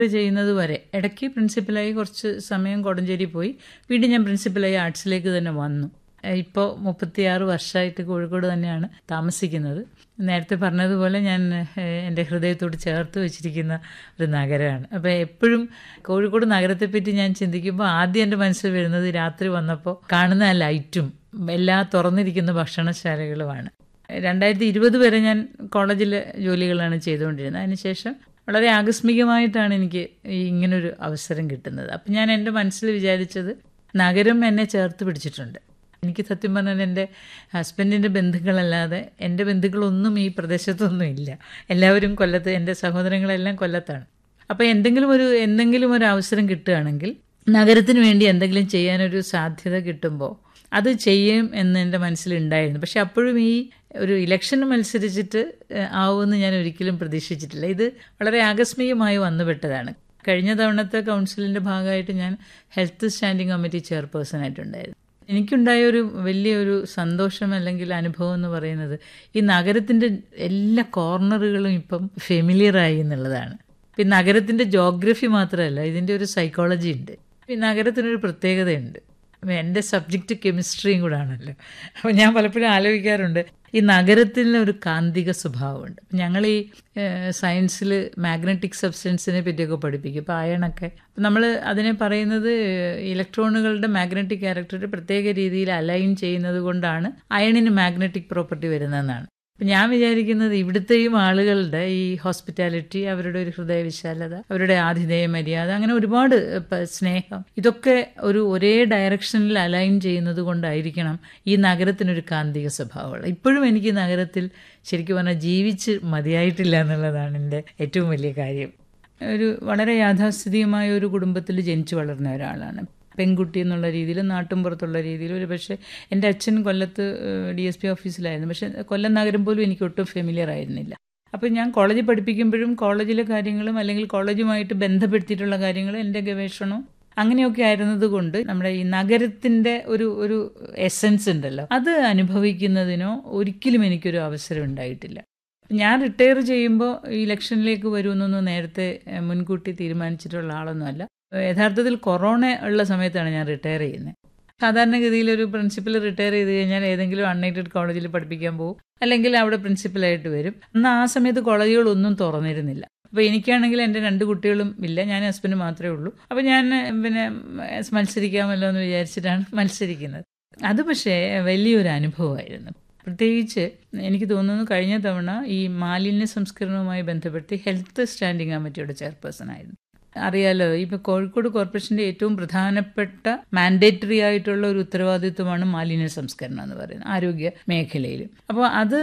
ചെയ്യുന്നത് വരെ ഇടയ്ക്ക് പ്രിൻസിപ്പലായി കുറച്ച് സമയം കോടഞ്ചേരി പോയി, വീണ്ടും ഞാൻ പ്രിൻസിപ്പലായി ആർട്സിലേക്ക് തന്നെ വന്നു. ഇപ്പോൾ 36 വർഷമായിട്ട് കോഴിക്കോട് തന്നെയാണ് താമസിക്കുന്നത്. നേരത്തെ പറഞ്ഞതുപോലെ ഞാൻ എൻ്റെ ഹൃദയത്തോട് ചേർത്ത് വെച്ചിരിക്കുന്ന ഒരു നഗരമാണ്. അപ്പോൾ എപ്പോഴും കോഴിക്കോട് നഗരത്തെപ്പറ്റി ഞാൻ ചിന്തിക്കുമ്പോൾ ആദ്യം എൻ്റെ മനസ്സിൽ വരുന്നത് രാത്രി വന്നപ്പോൾ കാണുന്ന ആ ലൈറ്റും എല്ലാ തുറന്നിരിക്കുന്ന ഭക്ഷണശാലകളുമാണ്. 2020 വരെ ഞാൻ കോളേജിലെ ജോലികളാണ് ചെയ്തുകൊണ്ടിരുന്നത്. അതിനുശേഷം വളരെ ആകസ്മികമായിട്ടാണ് എനിക്ക് ഇങ്ങനൊരു അവസരം കിട്ടുന്നത്. അപ്പം ഞാൻ എൻ്റെ മനസ്സിൽ വിചാരിച്ചത് നഗരം എന്നെ ചേർത്ത് പിടിച്ചിട്ടുണ്ട്. എനിക്ക് സത്യം പറഞ്ഞാൽ എൻ്റെ ഹസ്ബൻഡിൻ്റെ ബന്ധുക്കളല്ലാതെ എൻ്റെ ബന്ധുക്കളൊന്നും ഈ പ്രദേശത്തൊന്നും ഇല്ല. എല്ലാവരും കൊല്ലത്ത്, എൻ്റെ സഹോദരങ്ങളെല്ലാം കൊല്ലത്താണ്. അപ്പോൾ എന്തെങ്കിലും ഒരു അവസരം കിട്ടുകയാണെങ്കിൽ, നഗരത്തിന് വേണ്ടി എന്തെങ്കിലും ചെയ്യാനൊരു സാധ്യത കിട്ടുമ്പോൾ അത് ചെയ്യും എന്ന് എൻ്റെ മനസ്സിലുണ്ടായിരുന്നു. പക്ഷെ അപ്പോഴും ഈ ഒരു ഇലക്ഷന് മത്സരിച്ചിട്ട് ആവുമെന്ന് ഞാൻ ഒരിക്കലും പ്രതീക്ഷിച്ചിട്ടില്ല. ഇത് വളരെ ആകസ്മികമായി വന്നുപെട്ടതാണ്. കഴിഞ്ഞ തവണത്തെ കൗൺസിലിൻ്റെ ഭാഗമായിട്ട് ഞാൻ ഹെൽത്ത് സ്റ്റാൻഡിംഗ് കമ്മിറ്റി ചെയർപേഴ്സൺ ആയിട്ടുണ്ടായിരുന്നു. എനിക്കുണ്ടായ ഒരു വലിയൊരു സന്തോഷം അല്ലെങ്കിൽ അനുഭവം എന്ന് പറയുന്നത് ഈ നഗരത്തിൻ്റെ എല്ലാ കോർണറുകളും ഇപ്പം ഫെമിലിയറായി എന്നുള്ളതാണ്. ഈ നഗരത്തിൻ്റെ ജോഗ്രഫി മാത്രമല്ല, ഇതിൻ്റെ ഒരു സൈക്കോളജി ഉണ്ട്. ഈ നഗരത്തിനൊരു പ്രത്യേകതയുണ്ട്. എൻ്റെ സബ്ജക്റ്റ് കെമിസ്ട്രിയും കൂടെ ആണല്ലോ. അപ്പോൾ ഞാൻ പലപ്പോഴും ആലോചിക്കാറുണ്ട്, ഈ നഗരത്തിന് ഒരു കാന്തിക സ്വഭാവമുണ്ട്. ഞങ്ങൾ ഈ സയൻസിൽ മാഗ്നറ്റിക് സബ്സ്റ്റൻസിനെ പറ്റിയൊക്കെ പഠിപ്പിക്കും. ഇപ്പോൾ അയണൊക്കെ നമ്മൾ അതിനെ പറയുന്നത് ഇലക്ട്രോണുകളുടെ മാഗ്നറ്റിക് ക്യാരക്ടർ പ്രത്യേക രീതിയിൽ അലൈൻ ചെയ്യുന്നത് കൊണ്ടാണ് അയണിന് മാഗ്നറ്റിക് പ്രോപ്പർട്ടി വരുന്നതെന്നാണ്. അപ്പം ഞാൻ വിചാരിക്കുന്നത് ഇവിടുത്തെയും ആളുകളുടെ ഈ ഹോസ്പിറ്റാലിറ്റി, അവരുടെ ഒരു ഹൃദയവിശാലത, അവരുടെ ആതിഥേയ മര്യാദ, അങ്ങനെ ഒരുപാട് സ്നേഹം, ഇതൊക്കെ ഒരേ ഡയറക്ഷനിൽ അലൈൻ ചെയ്യുന്നത് കൊണ്ടായിരിക്കണം ഈ നഗരത്തിനൊരു കാന്തിക സ്വഭാവമുള്ളത്. ഇപ്പോഴും എനിക്ക് നഗരത്തിൽ ശരിക്കും പറഞ്ഞാൽ ജീവിച്ച് മതിയായിട്ടില്ല എന്നുള്ളതാണ് എൻ്റെ ഏറ്റവും വലിയ കാര്യം. വളരെ യാഥാസ്ഥിതികമായ ഒരു കുടുംബത്തിൽ ജനിച്ചു വളർന്ന ഒരാളാണ്. പെൺകുട്ടി എന്നുള്ള രീതിയിൽ, നാട്ടുംപുറത്തുള്ള രീതിയിൽ. ഒരു പക്ഷേ എൻ്റെ അച്ഛൻ കൊല്ലത്ത് DSP ഓഫീസിലായിരുന്നു. പക്ഷേ കൊല്ലം നഗരം പോലും എനിക്ക് ഒട്ടും ഫെമിലിയർ ആയിരുന്നില്ല. അപ്പോൾ ഞാൻ കോളേജിൽ പഠിപ്പിക്കുമ്പോഴും കോളേജിലെ കാര്യങ്ങളും അല്ലെങ്കിൽ കോളേജുമായിട്ട് ബന്ധപ്പെടുത്തിയിട്ടുള്ള കാര്യങ്ങളും എൻ്റെ ഗവേഷണവും അങ്ങനെയൊക്കെ ആയിരുന്നത് കൊണ്ട് നമ്മുടെ ഈ നഗരത്തിൻ്റെ ഒരു എസൻസ് ഉണ്ടല്ലോ, അത് അനുഭവിക്കുന്നതിനോ ഒരിക്കലും എനിക്കൊരു അവസരം ഉണ്ടായിട്ടില്ല. ഞാൻ റിട്ടയർ ചെയ്യുമ്പോൾ ഈ ഇലക്ഷനിലേക്ക് വരുമെന്നൊന്നും നേരത്തെ മുൻകൂട്ടി തീരുമാനിച്ചിട്ടുള്ള ആളൊന്നുമല്ല. യഥാർത്ഥത്തിൽ കൊറോണ ഉള്ള സമയത്താണ് ഞാൻ റിട്ടയർ ചെയ്യുന്നത്. സാധാരണഗതിയിൽ ഒരു പ്രിൻസിപ്പൽ റിട്ടയർ ചെയ്ത് കഴിഞ്ഞാൽ ഏതെങ്കിലും അൺഎയ്ഡഡ് കോളേജിൽ പഠിപ്പിക്കാൻ പോകും, അല്ലെങ്കിൽ അവിടെ പ്രിൻസിപ്പലായിട്ട് വരും. എന്നാൽ ആ സമയത്ത് കോളേജുകളൊന്നും തുറന്നിരുന്നില്ല. അപ്പോൾ എനിക്കാണെങ്കിൽ എൻ്റെ 2 കുട്ടികളും ഇല്ല, ഞാൻ ഹസ്ബൻഡ് മാത്രമേ ഉള്ളൂ. അപ്പോൾ ഞാൻ മത്സരിക്കാമല്ലോ എന്ന് വിചാരിച്ചിട്ടാണ് മത്സരിക്കുന്നത്. അത് പക്ഷേ വലിയൊരു അനുഭവമായിരുന്നു. പ്രത്യേകിച്ച് എനിക്ക് തോന്നുന്നു കഴിഞ്ഞ തവണ ഈ മാലിന്യ സംസ്കരണവുമായി ബന്ധപ്പെട്ട് ഹെൽത്ത് സ്റ്റാൻഡിംഗ് കമ്മിറ്റിയുടെ ചെയർപേഴ്സൺ ആയിരുന്നു. അറിയാലോ, ഇപ്പോൾ കോഴിക്കോട് കോർപ്പറേഷൻ്റെ ഏറ്റവും പ്രധാനപ്പെട്ട മാൻഡേറ്ററി ആയിട്ടുള്ള ഒരു ഉത്തരവാദിത്വമാണ് മാലിന്യ സംസ്കരണം എന്ന് പറയുന്നത് ആരോഗ്യ മേഖലയിൽ. അപ്പോൾ അത്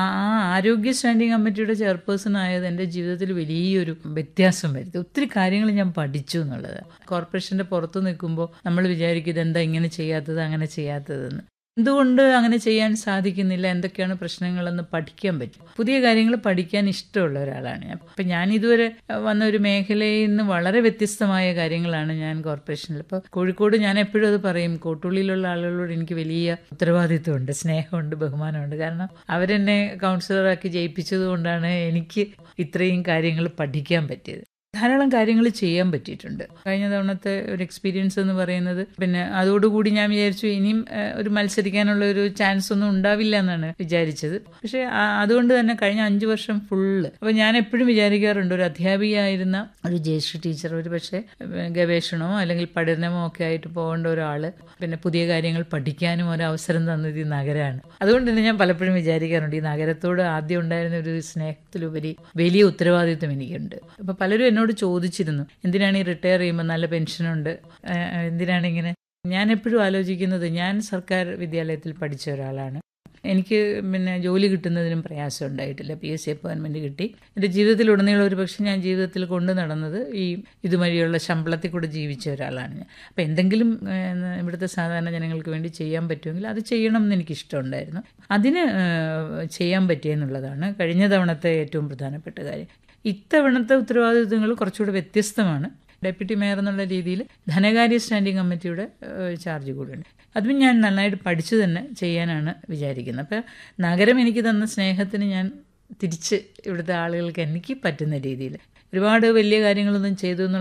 ആരോഗ്യ സ്റ്റാൻഡിംഗ് കമ്മിറ്റിയുടെ ചെയർപേഴ്സൺ ആയത് എൻ്റെ ജീവിതത്തിൽ വലിയൊരു വ്യത്യാസം വരുത്തി. ഒത്തിരി കാര്യങ്ങൾ ഞാൻ പഠിച്ചു എന്നുള്ളത്. കോർപ്പറേഷൻ്റെ പുറത്ത് നിൽക്കുമ്പോൾ നമ്മൾ വിചാരിക്കും ഇതെന്താ ഇങ്ങനെ ചെയ്യാത്തത്, അങ്ങനെ ചെയ്യാത്തതെന്ന്. എന്തുകൊണ്ട് അങ്ങനെ ചെയ്യാൻ സാധിക്കുന്നില്ല, എന്തൊക്കെയാണ് പ്രശ്നങ്ങളെന്ന് പഠിക്കാൻ പറ്റും. പുതിയ കാര്യങ്ങൾ പഠിക്കാൻ ഇഷ്ടമുള്ള ഒരാളാണ് ഞാൻ. അപ്പം ഞാൻ ഇതുവരെ വന്ന ഒരു മേഖലയിൽ നിന്ന് വളരെ വ്യത്യസ്തമായ കാര്യങ്ങളാണ് ഞാൻ കോർപ്പറേഷനിൽ. ഇപ്പോൾ കോഴിക്കോട് ഞാൻ എപ്പോഴും അത് പറയും, കോട്ടുള്ളിലുള്ള ആളുകളോട് എനിക്ക് വലിയ ഉത്തരവാദിത്വമുണ്ട്, സ്നേഹമുണ്ട്, ബഹുമാനമുണ്ട്. കാരണം അവരെന്നെ കൗൺസിലറാക്കി ജയിപ്പിച്ചത് കൊണ്ടാണ് എനിക്ക് ഇത്രയും കാര്യങ്ങൾ പഠിക്കാൻ പറ്റിയത്. ധാരാളം കാര്യങ്ങൾ ചെയ്യാൻ പറ്റിയിട്ടുണ്ട്. കഴിഞ്ഞ തവണത്തെ ഒരു എക്സ്പീരിയൻസ് എന്ന് പറയുന്നത്, പിന്നെ അതോടുകൂടി ഞാൻ വിചാരിച്ചു ഇനിയും ഒരു മത്സരിക്കാനുള്ള ഒരു ചാൻസ് ഒന്നും ഉണ്ടാവില്ല എന്നാണ് വിചാരിച്ചത്. പക്ഷേ അതുകൊണ്ട് തന്നെ കഴിഞ്ഞ 5 വർഷം ഫുള്ള്, അപ്പോൾ ഞാൻ എപ്പോഴും വിചാരിക്കാറുണ്ട് ഒരു അധ്യാപികയായിരുന്ന ഒരു ജയശ്രീ ടീച്ചർ ഒരു പക്ഷേ ഗവേഷണമോ അല്ലെങ്കിൽ പഠനമോ ഒക്കെ ആയിട്ട് പോകേണ്ട ഒരാൾ പിന്നെ പുതിയ കാര്യങ്ങൾ പഠിക്കാനും ഒരു അവസരം തന്നത് ഈ നഗരമാണ്. അതുകൊണ്ട് തന്നെ ഞാൻ പലപ്പോഴും വിചാരിക്കാറുണ്ട് ഈ നഗരത്തോട് ആദ്യം ഉണ്ടായിരുന്ന ഒരു സ്നേഹത്തിലുപരി വലിയ ഉത്തരവാദിത്വം എനിക്കുണ്ട്. അപ്പോൾ പലരും എന്നോട് ചോദിച്ചിരുന്നു, എന്തിനാണ് ഈ റിട്ടയർ ചെയ്യുമ്പോൾ നല്ല പെൻഷനുണ്ട്, എന്തിനാണ് ഇങ്ങനെ. ഞാൻ എപ്പോഴും ആലോചിക്കുന്നത്, ഞാൻ സർക്കാർ വിദ്യാലയത്തിൽ പഠിച്ച ഒരാളാണ്. എനിക്ക് പിന്നെ ജോലി കിട്ടുന്നതിനും പ്രയാസം ഉണ്ടായിട്ടില്ല. PSC അപ്പോയിൻമെൻറ്റ് കിട്ടി. എൻ്റെ ജീവിതത്തിലുടനീളം ഒരു പക്ഷേ ഞാൻ ജീവിതത്തിൽ കൊണ്ടു നടന്നത് ഈ ഇതുവഴിയുള്ള ശമ്പളത്തിൽ കൂടെ ജീവിച്ച ഒരാളാണ് ഞാൻ. അപ്പോൾ എന്തെങ്കിലും ഇവിടുത്തെ സാധാരണ ജനങ്ങൾക്ക് വേണ്ടി ചെയ്യാൻ പറ്റുമെങ്കിൽ അത് ചെയ്യണം എന്ന് എനിക്കിഷ്ടമുണ്ടായിരുന്നു. അതിന് ചെയ്യാൻ പറ്റിയെന്നുള്ളതാണ് കഴിഞ്ഞ തവണത്തെ ഏറ്റവും പ്രധാനപ്പെട്ട കാര്യം. ഇത്തവണത്തെ ഉത്തരവാദിത്വങ്ങൾ കുറച്ചുകൂടെ വ്യത്യസ്തമാണ്. ഡെപ്യൂട്ടി മേയർ എന്നുള്ള രീതിയിൽ ധനകാര്യ സ്റ്റാൻഡിംഗ് കമ്മിറ്റിയുടെ ചാർജ് കൂടിയുണ്ട്. അതും ഞാൻ നന്നായിട്ട് പഠിച്ചു തന്നെ ചെയ്യാനാണ് വിചാരിക്കുന്നത്. അപ്പോൾ നഗരം എനിക്ക് തന്ന സ്നേഹത്തിന് ഞാൻ തിരിച്ച് ഇവിടുത്തെ ആളുകൾക്ക് എനിക്ക് പറ്റുന്ന രീതിയിൽ ഒരുപാട് വലിയ കാര്യങ്ങളൊന്നും ചെയ്തു എന്നുള്ള